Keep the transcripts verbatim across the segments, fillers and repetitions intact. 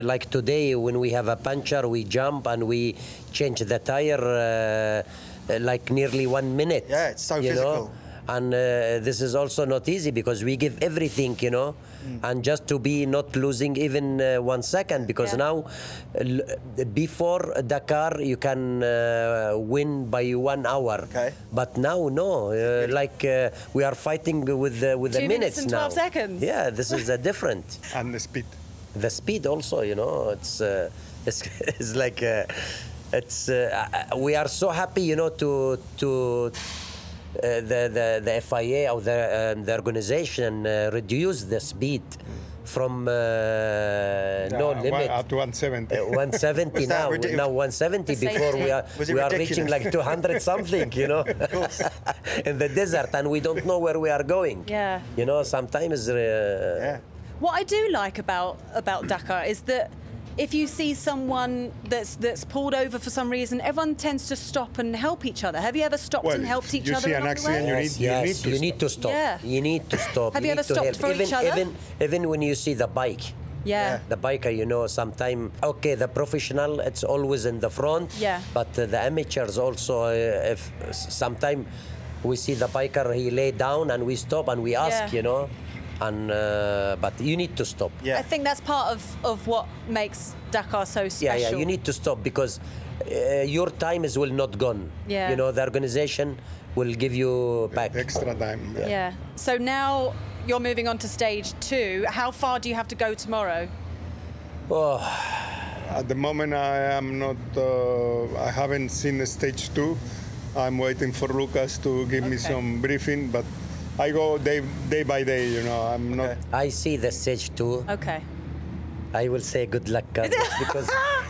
Like today, when we have a puncture, we jump and we change the tire uh, like nearly one minute. Yeah, it's so you physical. know? And uh, this is also not easy because we give everything, you know, mm. and just to be not losing even uh, one second, because yeah. now, uh, before Dakar, you can uh, win by one hour. Okay. But now, no, uh, like uh, we are fighting with, uh, with Two the minutes minutes and now. twelve seconds. Yeah, this is uh, different. And the speed. The speed also, you know, it's, uh, it's, it's like, uh, it's, uh, we are so happy, you know, to, to, Uh, the, the, the F I A or the, uh, the organization uh, reduce the speed from uh, Yeah, no one- limit. Up to one seventy. Uh, one seventy Was that now. ridiculous? Now one seventy. The Before safety. we are Was it we are ridiculous? reaching like two hundred something, you know, in the desert, and we don't know where we are going. Yeah. You know, sometimes. Uh, Yeah. What I do like about about Dakar is that if you see someone that's that's pulled over for some reason, everyone tends to stop and help each other. Have you ever stopped Well, and helped each you other see an along accident, the way? you Yes, need- you yes, need to you need to stop. Yeah. You need to stop. Have you need ever to stopped help. for even, each other? Even, even when you see the bike. Yeah. The biker, you know, sometime, okay, the professional, it's always in the front. Yeah. But uh, the amateurs also, uh, if sometime we see the biker, he lay down and we stop and we ask, Yeah. you know, and uh, but you need to stop. Yeah. I think that's part of, of what makes Dakar so special. Yeah, yeah, you need to stop because uh, your time is will not gone. Yeah. You know, the organization will give you back. Extra time. Yeah. Yeah. So now you're moving on to stage two. How far do you have to go tomorrow? Oh, At the moment, I am not. Uh, I haven't seen the stage two. I'm waiting for Lucas to give me Okay. some briefing, but I go day day by day. You know, I'm not. Okay. I see the stage two. Okay. I will say good luck, Carlos, because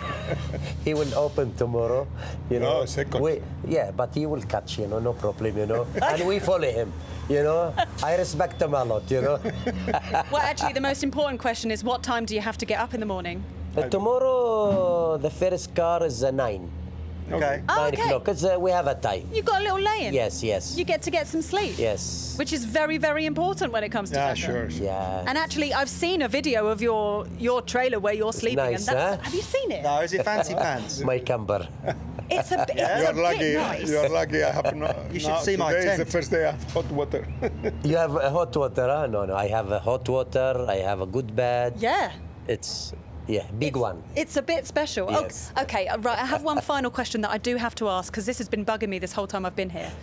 he will open tomorrow. You know, No, second. We, yeah, but he will catch, you know, no problem, you know, and we follow him. You know, I respect him a lot. You know, Well, actually, the most important question is what time do you have to get up in the morning? Uh, tomorrow the first car is uh, nine. Okay. Oh, Nine okay. o'clock. It's, uh, we have a time. You've got a little lay-in. Yes, yes, You get to get some sleep. yes. Which is very, very important when it comes to Yeah, Dakar. sure. sure. Yeah. And actually, I've seen a video of your your trailer where you're sleeping, nice, and that's, huh? have you seen it? No, is it fancy pants? My camper. It's a, it's You a are lucky. bit nice. You are lucky. I have no. You should now, see my today is tent. the first day I have hot water. You have uh, hot water? Huh? No, no. I have a hot water. I have a good bed. Yeah. It's yeah, big It's- one. It's a bit special. Oh, Yes. okay, uh, right. I have one final question that I do have to ask because this has been bugging me this whole time I've been here.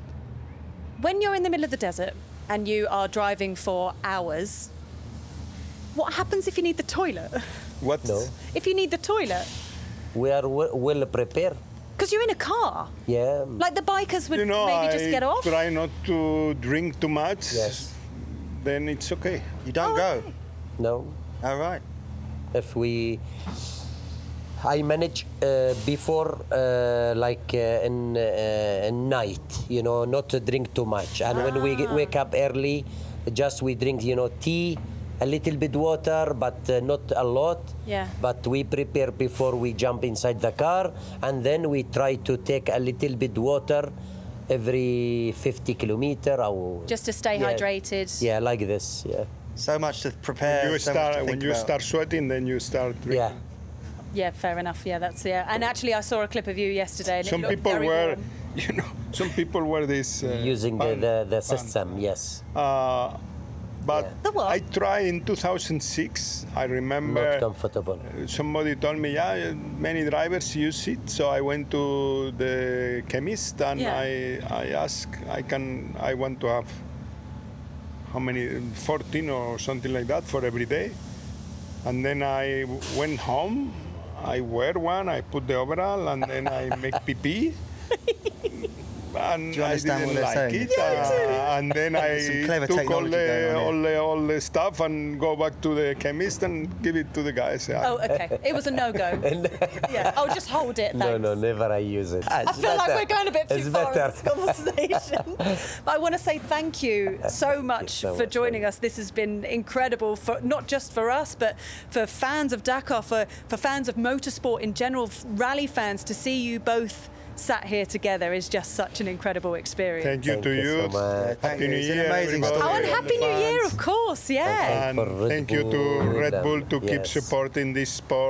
When you're in the middle of the desert and you are driving for hours, what happens if you need the toilet? What? No, If you need the toilet? we are well, well prepared. Because you're in a car. Yeah. Like the bikers would You know, maybe I just get off. try not to drink too much. Yes. Then it's okay. You don't Oh, go. okay. No. All right. If we, I manage uh, before uh, like uh, in uh, in night, you know, not to drink too much. And when we get, wake up early, just we drink, you know, tea, a little bit water, but uh, not a lot. Yeah. But we prepare before we jump inside the car, and then we try to take a little bit water every fifty kilometer or Just to stay Yeah. hydrated. Yeah, like this. Yeah. So much to prepare. You so much to start think when you about. start sweating, then you start drinking. Yeah. Yeah, fair enough. Yeah, that's yeah. And actually, I saw a clip of you yesterday. And Some it looked people very wear, warm. you know, some people wear this. Uh, Using the, band- the, the band. system, yes. Uh, but Yeah. The what? I tried in two thousand six. I remember Not comfortable. somebody told me, yeah, many drivers use it. So I went to the chemist and Yeah. I I asked, I can, I want to have how many, fourteen or something like that for every day. And then I went home. I wear one. I put the overall, and then I make pee pee. And Do you I understand didn't what they're like saying? it. uh, and then Some I clever took all technology going the, on all here. the all the stuff and go back to the chemist and give it to the guys. Yeah. Oh, okay. It was a no-go. yeah. Oh, just hold it. Thanks. No, no, never I use it. I feel like we're going a bit too It's far better. in this conversation. But I want to say thank you so much so for much, joining us. This has been incredible, for not just for us, but for fans of Dakar, for, for fans of motorsport in general, rally fans, to see you both sat here together is just such an incredible experience. Thank you Thank to you you. so much. Thank Happy you. New It's an Year, amazing everybody. Oh, and story. Happy New Year, of course, yeah. And For Red thank you to Bull Red Bull to keep yes. supporting this sport.